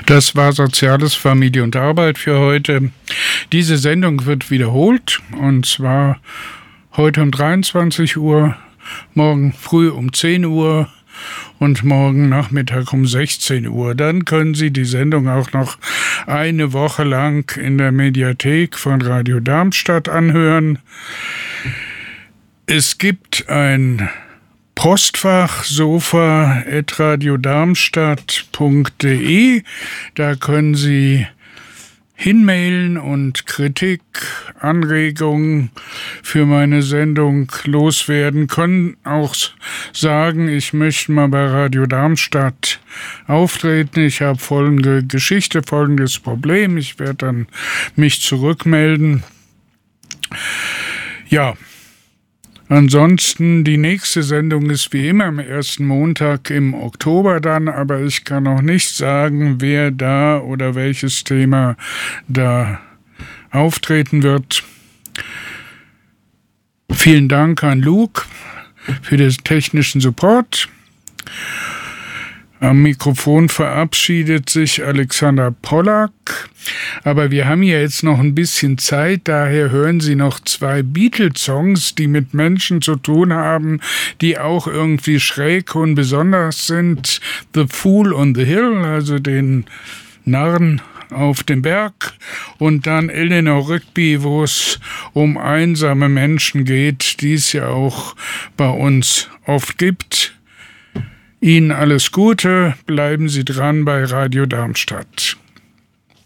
Das war Soziales, Familie und Arbeit für heute. Diese Sendung wird wiederholt, und zwar heute um 23 Uhr, morgen früh um 10 Uhr und morgen Nachmittag um 16 Uhr. Dann können Sie die Sendung auch noch eine Woche lang in der Mediathek von Radio Darmstadt anhören. Es gibt ein Postfach sofa@radiodarmstadt.de. Da können Sie hinmailen und Kritik, Anregungen für meine Sendung loswerden. Können auch sagen, ich möchte mal bei Radio Darmstadt auftreten. Ich habe folgende Geschichte, folgendes Problem. Ich werde dann mich zurückmelden. Ja. Ansonsten, die nächste Sendung ist wie immer am ersten Montag im Oktober dann, aber ich kann noch nicht sagen, wer da oder welches Thema da auftreten wird. Vielen Dank an Luke für den technischen Support. Am Mikrofon verabschiedet sich Alexander Pollack. Aber wir haben ja jetzt noch ein bisschen Zeit, daher hören Sie noch 2 Beatles-Songs, die mit Menschen zu tun haben, die auch irgendwie schräg und besonders sind. The Fool on the Hill, also den Narren auf dem Berg, und dann Eleanor Rigby, wo es um einsame Menschen geht, die es ja auch bei uns oft gibt. Ihnen alles Gute, bleiben Sie dran bei Radio Darmstadt.